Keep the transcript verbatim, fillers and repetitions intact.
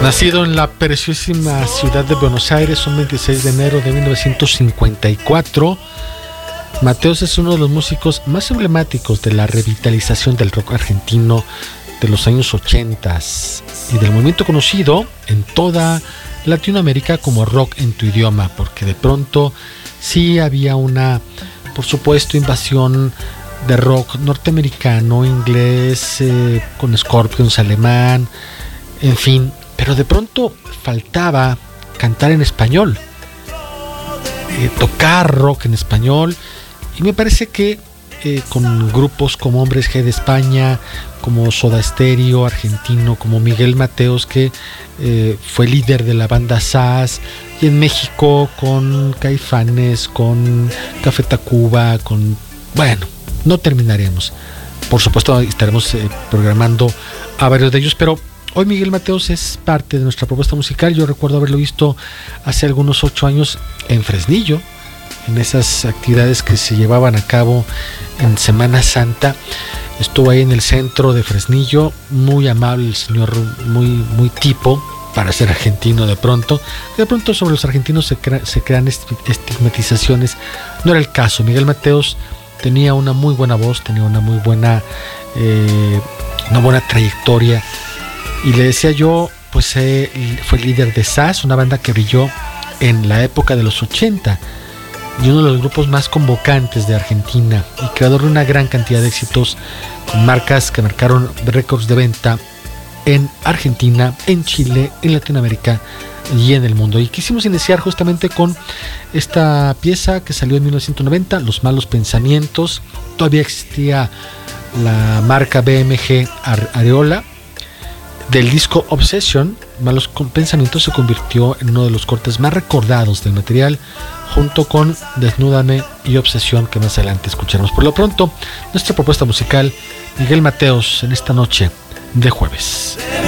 Nacido en la preciosísima ciudad de Buenos Aires un veintiséis de enero de mil novecientos cincuenta y cuatro, Mateos es uno de los músicos más emblemáticos de la revitalización del rock argentino de los años ochenta y del movimiento conocido en toda Latinoamérica como rock en tu idioma, porque de pronto sí había una, por supuesto, invasión de rock norteamericano, inglés, eh, con Scorpions, alemán, en fin, pero de pronto faltaba cantar en español, eh, tocar rock en español, y me parece que eh, con grupos como Hombres G de España, como Soda Stereo argentino, como Miguel Mateos, que eh, fue líder de la banda S A S, y en México con Caifanes, con Café Tacuba, con... bueno, no terminaremos. Por supuesto estaremos eh, programando a varios de ellos, pero hoy Miguel Mateos es parte de nuestra propuesta musical. Yo recuerdo haberlo visto hace algunos ocho años en Fresnillo, en esas actividades que se llevaban a cabo en Semana Santa. Estuvo ahí en el centro de Fresnillo, muy amable el señor, muy, muy tipo para ser argentino de pronto. De pronto sobre los argentinos se, crea, se crean estigmatizaciones. No era el caso. Miguel Mateos tenía una muy buena voz, tenía una muy buena, eh, una buena trayectoria. Y le decía yo, pues eh, fue líder de S A S, una banda que brilló en la época de los ochenta y uno de los grupos más convocantes de Argentina y creador de una gran cantidad de éxitos con marcas que marcaron récords de venta en Argentina, en Chile, en Latinoamérica y en el mundo. Y quisimos iniciar justamente con esta pieza que salió en mil novecientos noventa, Los Malos Pensamientos. Todavía existía la marca B M G Areola. Del disco Obsession, Malos Pensamientos se convirtió en uno de los cortes más recordados del material, junto con Desnúdame y Obsesión, que más adelante escucharemos. Por lo pronto, nuestra propuesta musical, Miguel Mateos, en esta noche de jueves.